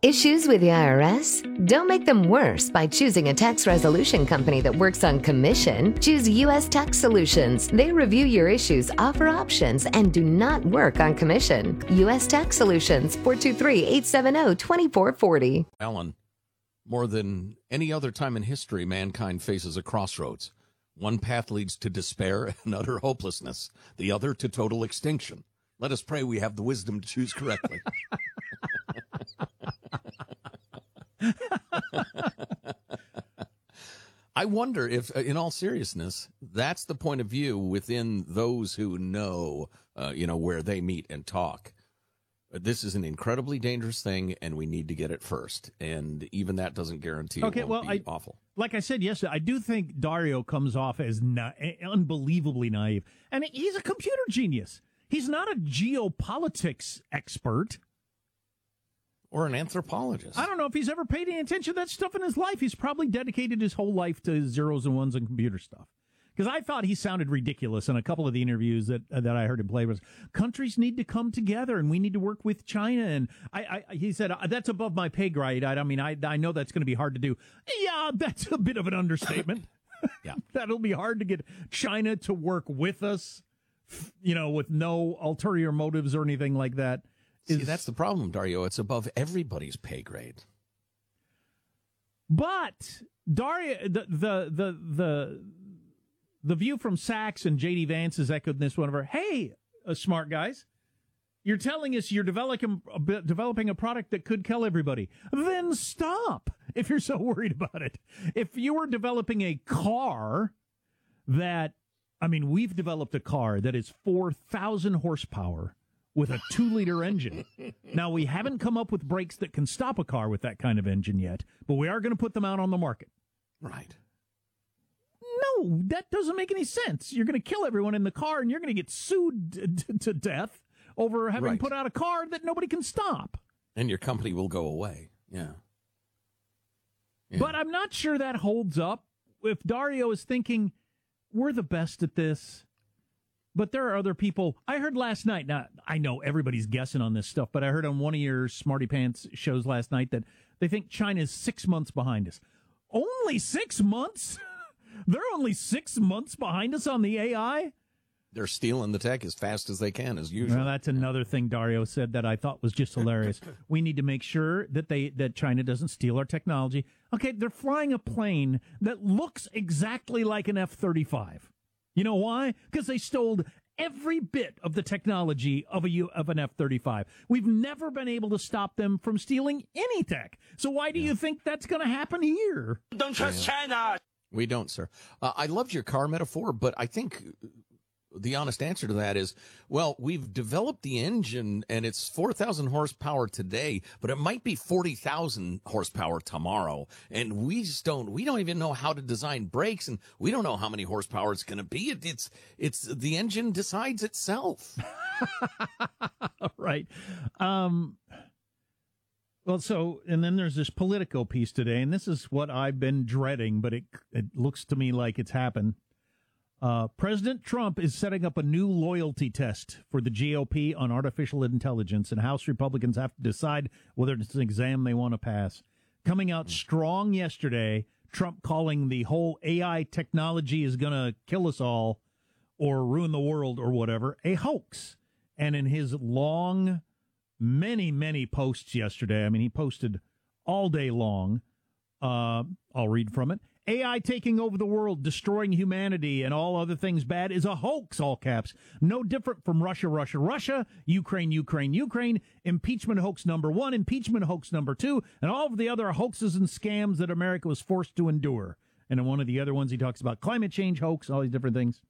Issues with the IRS? Don't make them worse by choosing a tax resolution company that works on commission. Choose U.S. Tax Solutions. They review your issues, offer options, and do not work on commission. U.S. Tax Solutions, 423-870-2440. Alan, more than any other time in history, mankind faces a crossroads. One path leads to despair and utter hopelessness, the other to total extinction. Let us pray we have the wisdom to choose correctly. I wonder if, in all seriousness, that's the point of view within those who know, where they meet and talk. This is an incredibly dangerous thing, and we need to get it first. And even that doesn't guarantee it won't be awful. Like I said yesterday, I do think Dario comes off as unbelievably naive. And he's a computer genius. He's not a geopolitics expert. Or an anthropologist. I don't know if he's ever paid any attention to that stuff in his life. He's probably dedicated his whole life to zeros and ones and computer stuff. Because I thought he sounded ridiculous in a couple of the interviews that I heard him play. Was countries need to come together and we need to work with China. And he said, that's above my pay grade. I know that's going to be hard to do. Yeah, that's a bit of an understatement. Yeah, that'll be hard to get China to work with us, with no ulterior motives or anything like that. See, that's the problem, Dario. It's above everybody's pay grade. But Dario, the view from Sachs and J.D. Vance has echoed this one of her. Hey, smart guys, you're telling us you're developing a product that could kill everybody. Then stop if you're so worried about it. If you were developing a car we've developed a car that is 4,000 horsepower. With a 2-liter engine. Now, we haven't come up with brakes that can stop a car with that kind of engine yet, but we are going to put them out on the market. Right. No, that doesn't make any sense. You're going to kill everyone in the car, and you're going to get sued to death over having put out a car that nobody can stop. And your company will go away. Yeah. But I'm not sure that holds up. If Dario is thinking, we're the best at this, but there are other people. I heard last night, now I know everybody's guessing on this stuff, but I heard on one of your Smarty Pants shows last night that they think China's 6 months behind us. Only 6 months? They're only 6 months behind us on the AI? They're stealing the tech as fast as they can, as usual. Well, that's another thing Dario said that I thought was just hilarious. We need to make sure that China doesn't steal our technology. Okay, they're flying a plane that looks exactly like an F-35. You know why? Because they stole every bit of the technology of an F-35. We've never been able to stop them from stealing any tech. So why do you think that's going to happen here? Don't trust China. We don't, sir. I loved your car metaphor, but I think the honest answer to that is, well, we've developed the engine and it's 4,000 horsepower today, but it might be 40,000 horsepower tomorrow. And we don't even know how to design brakes, and we don't know how many horsepower it's going to be. It's the engine decides itself. Right. And then there's this Politico piece today, and this is what I've been dreading, but it looks to me like it's happened. President Trump is setting up a new loyalty test for the GOP on artificial intelligence, and House Republicans have to decide whether it's an exam they want to pass. Coming out strong yesterday, Trump calling the whole AI technology is going to kill us all or ruin the world or whatever a hoax. And in his long, many, many posts yesterday, he posted all day long. I'll read from it. AI taking over the world, destroying humanity, and all other things bad is a hoax, all caps. No different from Russia, Ukraine, impeachment hoax number 1, impeachment hoax number 2, and all of the other hoaxes and scams that America was forced to endure. And in one of the other ones, he talks about climate change hoax, all these different things.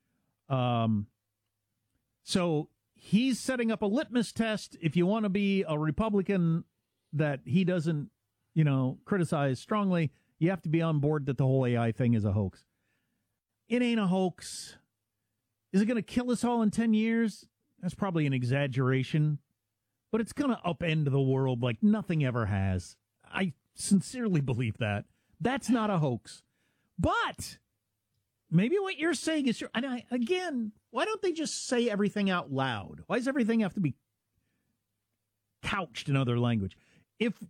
So he's setting up a litmus test. If you want to be a Republican that he doesn't, criticize strongly, you have to be on board that the whole AI thing is a hoax. It ain't a hoax. Is it going to kill us all in 10 years? That's probably an exaggeration. But it's going to upend the world like nothing ever has. I sincerely believe that. That's not a hoax. But maybe what you're saying is true. And again, why don't they just say everything out loud? Why does everything have to be couched in other language? If